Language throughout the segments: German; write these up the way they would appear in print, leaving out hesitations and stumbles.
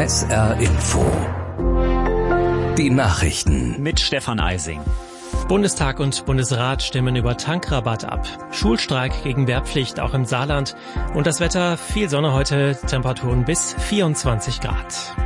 SR Info. Die Nachrichten mit Stefan Eising. Bundestag und Bundesrat stimmen über Tankrabatt ab. Schulstreik gegen Wehrpflicht auch im Saarland. Und das Wetter, viel Sonne heute, Temperaturen bis 24 Grad.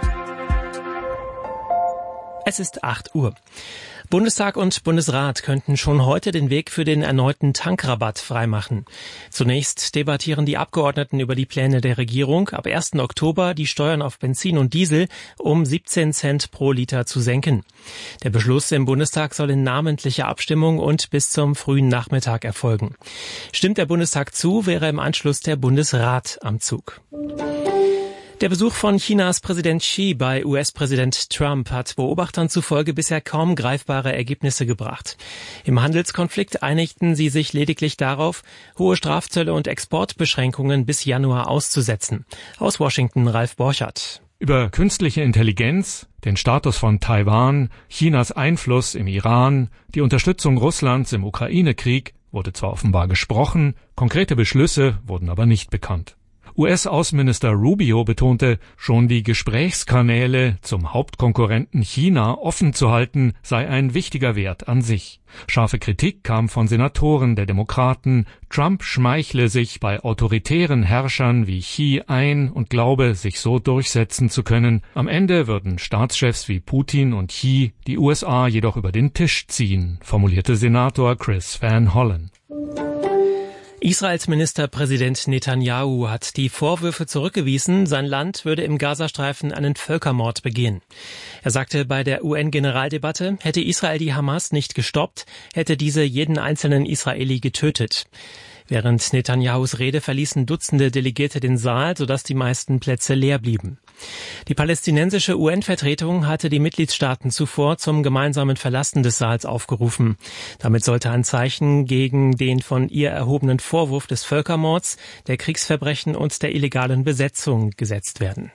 Es ist 8 Uhr. Bundestag und Bundesrat könnten schon heute den Weg für den erneuten Tankrabatt freimachen. Zunächst debattieren die Abgeordneten über die Pläne der Regierung, ab 1. Oktober die Steuern auf Benzin und Diesel um 17 Cent pro Liter zu senken. Der Beschluss im Bundestag soll in namentlicher Abstimmung und bis zum frühen Nachmittag erfolgen. Stimmt der Bundestag zu, wäre im Anschluss der Bundesrat am Zug. Der Besuch von Chinas Präsident Xi bei US-Präsident Trump hat Beobachtern zufolge bisher kaum greifbare Ergebnisse gebracht. Im Handelskonflikt einigten sie sich lediglich darauf, hohe Strafzölle und Exportbeschränkungen bis Januar auszusetzen. Aus Washington Ralf Borchert. Über künstliche Intelligenz, den Status von Taiwan, Chinas Einfluss im Iran, die Unterstützung Russlands im Ukraine-Krieg wurde zwar offenbar gesprochen, konkrete Beschlüsse wurden aber nicht bekannt. US-Außenminister Rubio betonte, schon die Gesprächskanäle zum Hauptkonkurrenten China offen zu halten, sei ein wichtiger Wert an sich. Scharfe Kritik kam von Senatoren der Demokraten. Trump schmeichle sich bei autoritären Herrschern wie Xi ein und glaube, sich so durchsetzen zu können. Am Ende würden Staatschefs wie Putin und Xi die USA jedoch über den Tisch ziehen, formulierte Senator Chris Van Hollen. Israels Ministerpräsident Netanyahu hat die Vorwürfe zurückgewiesen, sein Land würde im Gazastreifen einen Völkermord begehen. Er sagte bei der UN-Generaldebatte, hätte Israel die Hamas nicht gestoppt, hätte diese jeden einzelnen Israeli getötet. Während Netanyahus Rede verließen Dutzende Delegierte den Saal, sodass die meisten Plätze leer blieben. Die palästinensische UN-Vertretung hatte die Mitgliedstaaten zuvor zum gemeinsamen Verlassen des Saals aufgerufen. Damit sollte ein Zeichen gegen den von ihr erhobenen Vorwurf des Völkermords, der Kriegsverbrechen und der illegalen Besetzung gesetzt werden.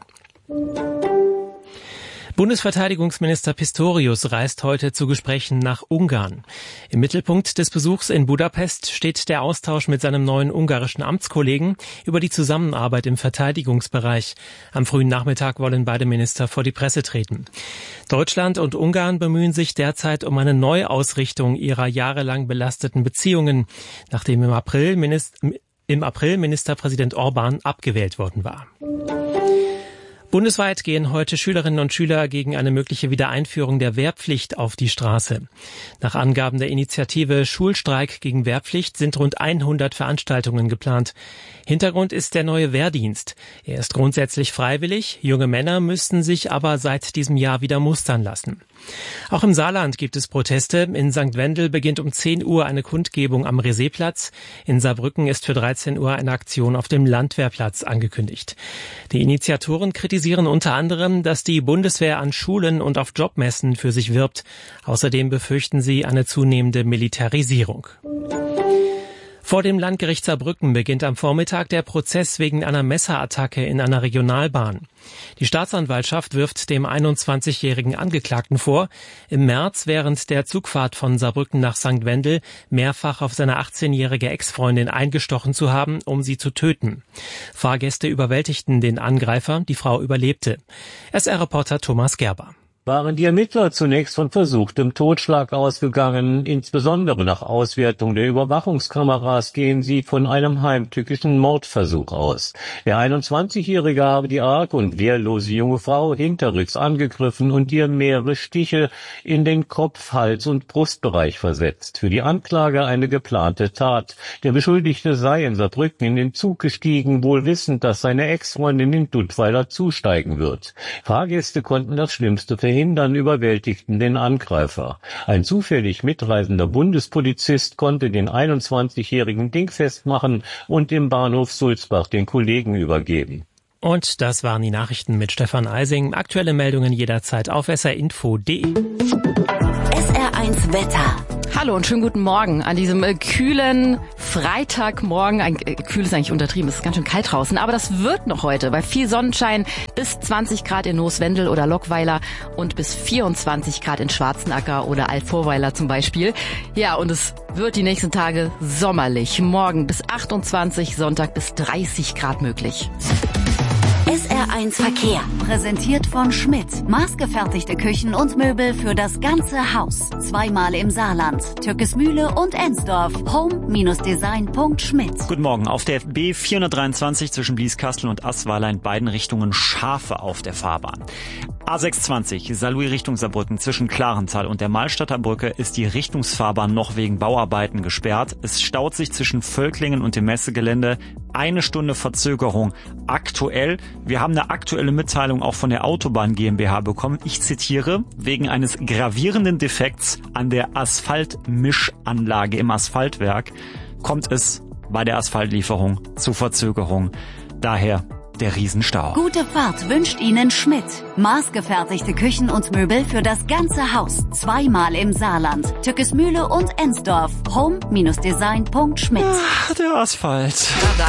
Bundesverteidigungsminister Pistorius reist heute zu Gesprächen nach Ungarn. Im Mittelpunkt des Besuchs in Budapest steht der Austausch mit seinem neuen ungarischen Amtskollegen über die Zusammenarbeit im Verteidigungsbereich. Am frühen Nachmittag wollen beide Minister vor die Presse treten. Deutschland und Ungarn bemühen sich derzeit um eine Neuausrichtung ihrer jahrelang belasteten Beziehungen, nachdem im April Ministerpräsident Orbán abgewählt worden war. Bundesweit gehen heute Schülerinnen und Schüler gegen eine mögliche Wiedereinführung der Wehrpflicht auf die Straße. Nach Angaben der Initiative Schulstreik gegen Wehrpflicht sind rund 100 Veranstaltungen geplant. Hintergrund ist der neue Wehrdienst. Er ist grundsätzlich freiwillig, junge Männer müssten sich aber seit diesem Jahr wieder mustern lassen. Auch im Saarland gibt es Proteste. In St. Wendel beginnt um 10 Uhr eine Kundgebung am Reseeplatz. In Saarbrücken ist für 13 Uhr eine Aktion auf dem Landwehrplatz angekündigt. Die Initiatoren kritisieren unter anderem, dass die Bundeswehr an Schulen und auf Jobmessen für sich wirbt. Außerdem befürchten sie eine zunehmende Militarisierung. Vor dem Landgericht Saarbrücken beginnt am Vormittag der Prozess wegen einer Messerattacke in einer Regionalbahn. Die Staatsanwaltschaft wirft dem 21-jährigen Angeklagten vor, im März während der Zugfahrt von Saarbrücken nach St. Wendel mehrfach auf seine 18-jährige Ex-Freundin eingestochen zu haben, um sie zu töten. Fahrgäste überwältigten den Angreifer, die Frau überlebte. SR-Reporter Thomas Gerber. Waren die Ermittler zunächst von versuchtem Totschlag ausgegangen. Insbesondere nach Auswertung der Überwachungskameras gehen sie von einem heimtückischen Mordversuch aus. Der 21-Jährige habe die arg und wehrlose junge Frau hinterrücks angegriffen und ihr mehrere Stiche in den Kopf-, Hals- und Brustbereich versetzt. Für die Anklage eine geplante Tat. Der Beschuldigte sei in Saarbrücken in den Zug gestiegen, wohl wissend, dass seine Ex-Freundin in Duttweiler zusteigen wird. Fahrgäste konnten das Schlimmste verhindern, überwältigten den Angreifer. Ein zufällig mitreisender Bundespolizist konnte den 21-Jährigen dingfest machen und im Bahnhof Sulzbach den Kollegen übergeben. Und das waren die Nachrichten mit Stefan Eising. Aktuelle Meldungen jederzeit auf srinfo.de. SR1 Wetter. Hallo und schönen guten Morgen an diesem kühlen Freitagmorgen. Kühl ist eigentlich untertrieben, es ist ganz schön kalt draußen, aber das wird noch heute, bei viel Sonnenschein, bis 20 Grad in Nooswendel oder Lockweiler und bis 24 Grad in Schwarzenacker oder Altvorweiler zum Beispiel. Ja, und es wird die nächsten Tage sommerlich. Morgen bis 28, Sonntag bis 30 Grad möglich. SR1 SR1 Verkehr. Präsentiert von Schmidt. Maßgefertigte Küchen und Möbel für das ganze Haus. Zweimal im Saarland. Türkismühle und Ensdorf. Home-Design.schmidt. Guten Morgen. Auf der B423 zwischen Blieskastel und Assweiler in beiden Richtungen Schafe auf der Fahrbahn. A620 Saarlouis Richtung Saarbrücken zwischen Klarental und der Malstadter Brücke ist die Richtungsfahrbahn noch wegen Bauarbeiten gesperrt. Es staut sich zwischen Völklingen und dem Messegelände. 1 Stunde Verzögerung aktuell. Wir haben eine aktuelle Mitteilung auch von der Autobahn GmbH bekommen. Ich zitiere: Wegen eines gravierenden Defekts an der Asphaltmischanlage im Asphaltwerk kommt es bei der Asphaltlieferung zu Verzögerung. Daher der Riesenstau. Gute Fahrt wünscht Ihnen Schmidt. Maßgefertigte Küchen und Möbel für das ganze Haus. Zweimal im Saarland. Türkismühle und Ensdorf. Home-Design.schmidt. Ach, der Asphalt. Na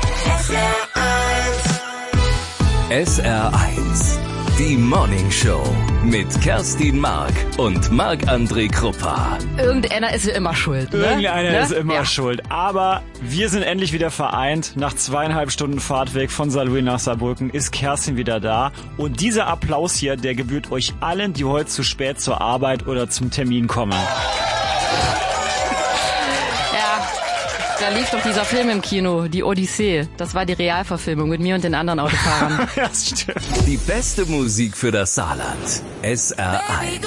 dann. SR1. Die Morning Show mit Kerstin Mark und Marc-André Kruppa. Irgendeiner ist ja immer schuld. Ne? Irgendeiner ist immer schuld. Aber wir sind endlich wieder vereint. Nach 2,5 Stunden Fahrtweg von Saarlouis nach Saarbrücken ist Kerstin wieder da. Und dieser Applaus hier, der gebührt euch allen, die heute zu spät zur Arbeit oder zum Termin kommen. Da lief doch dieser Film im Kino, die Odyssee. Das war die Realverfilmung mit mir und den anderen Autofahrern. Ja, das stimmt. Die beste Musik für das Saarland. SR1.